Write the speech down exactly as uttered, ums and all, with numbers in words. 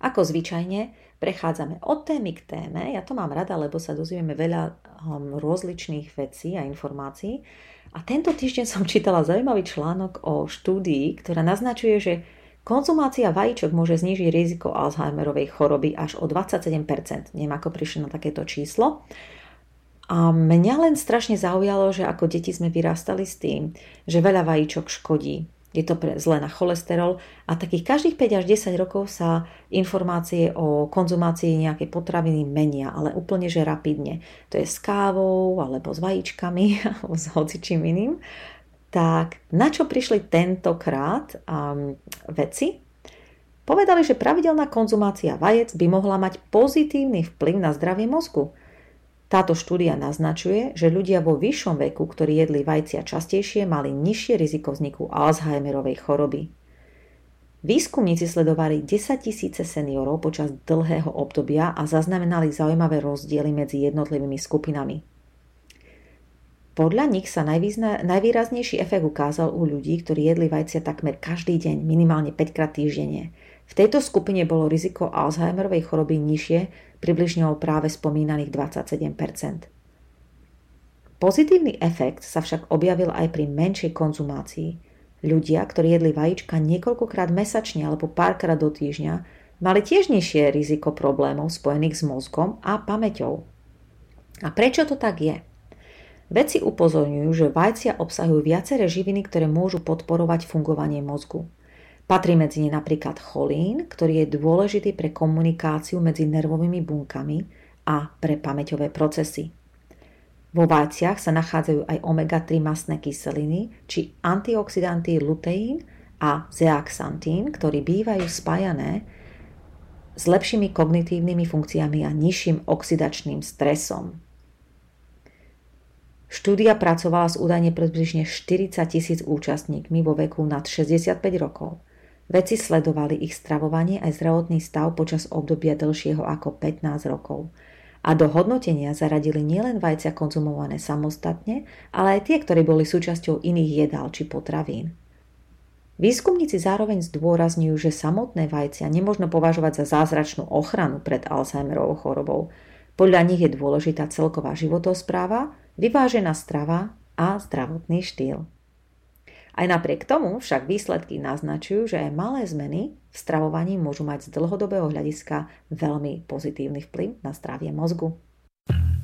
Ako zvyčajne, prechádzame od témy k téme. Ja to mám rada, lebo sa dozvieme veľa um, rozličných vecí a informácií. A tento týždeň som čítala zaujímavý článok o štúdii, ktorá naznačuje, že konzumácia vajíčok môže znížiť riziko Alzheimerovej choroby až o dvadsaťsedem percent. Neviem, ako prišli na takéto číslo. A mňa len strašne zaujalo, že ako deti sme vyrastali s tým, že veľa vajíčok škodí. Je to pre, zle na cholesterol a takých každých päť až desať rokov sa informácie o konzumácii nejakej potraviny menia, ale úplne že rapidne. To je s kávou, alebo s vajíčkami, alebo s hocičím iným. Tak na čo prišli tentokrát um, vedci? Povedali, že pravidelná konzumácia vajec by mohla mať pozitívny vplyv na zdravie mozgu. Táto štúdia naznačuje, že ľudia vo vyššom veku, ktorí jedli vajcia častejšie, mali nižšie riziko vzniku Alzheimerovej choroby. Výskumníci sledovali desaťtisíce seniorov počas dlhého obdobia a zaznamenali zaujímavé rozdiely medzi jednotlivými skupinami. Podľa nich sa najvýraznejší efekt ukázal u ľudí, ktorí jedli vajcia takmer každý deň, minimálne päť krát týždenne. V tejto skupine bolo riziko Alzheimerovej choroby nižšie, približne o práve spomínaných dvadsaťsedem percent. Pozitívny efekt sa však objavil aj pri menšej konzumácii. Ľudia, ktorí jedli vajíčka niekoľkokrát mesačne alebo párkrát do týždňa, mali tiež nižšie riziko problémov spojených s mozgom a pamäťou. A prečo to tak je? Vedci upozorňujú, že vajcia obsahujú viaceré živiny, ktoré môžu podporovať fungovanie mozgu. Patrí medzi ne napríklad cholín, ktorý je dôležitý pre komunikáciu medzi nervovými bunkami a pre pamäťové procesy. Vo vajciach sa nachádzajú aj omega tri mastné kyseliny, či antioxidanty luteín a zeaxantín, ktorí bývajú spájané s lepšími kognitívnymi funkciami a nižším oxidačným stresom. Štúdia pracovala s údajne približne štyridsať tisíc účastníkmi vo veku nad šesťdesiatpäť rokov. Vedci sledovali ich stravovanie aj zdravotný stav počas obdobia dlhšieho ako pätnásť rokov. A do hodnotenia zaradili nielen vajcia konzumované samostatne, ale aj tie, ktoré boli súčasťou iných jedál či potravín. Výskumníci zároveň zdôrazňujú, že samotné vajcia nemožno považovať za zázračnú ochranu pred Alzheimerovou chorobou. Podľa nich je dôležitá celková životospráva, vyvážená strava a zdravotný štýl. Aj napriek tomu však výsledky naznačujú, že aj malé zmeny v stravovaní môžu mať z dlhodobého hľadiska veľmi pozitívny vplyv na zdravie mozgu.